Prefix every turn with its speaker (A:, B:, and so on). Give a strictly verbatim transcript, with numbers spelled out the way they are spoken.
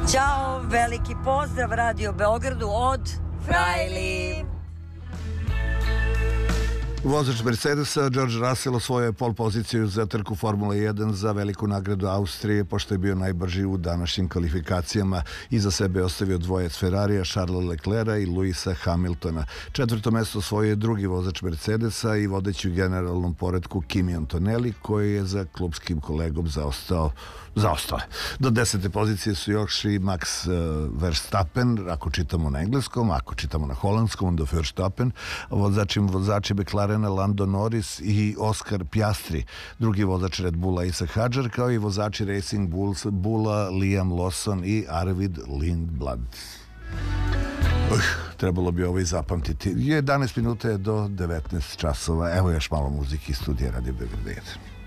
A: Ćao, veliki pozdrav Radio Beogradu od Frajli.
B: Vozač Mercedesa George Russell osvojio je pol poziciju za trku Formula jedan za veliku nagradu Austrije, pošto je bio najbrži u današnjim kvalifikacijama. Iza sebe je ostavio dvojec Ferrarija, Charlesa Leclerca i Lewisa Hamiltona. Četvrto mesto osvojio je drugi vozač Mercedesa i vodeći u generalnom poretku Kimi Antonelli, koji je za klupskim kolegom zaostao zaostao. Do desete pozicije su još i Max Verstappen, ako čitamo na engleskom, ako čitamo na holandskom, onda Verstappen, vozači, vozači McLarena Lando Norris i Oscar Piastri, drugi vozač Red Bulla Isaac Hadjar, kao i vozači Racing Bulls, Bulla Liam Lawson i Arvid Lindblad. Uh, trebalo bi ovo i zapamtiti. jedanaest minuta je do devetnaest časova. Evo još malo muzike iz studija Radio Beograd.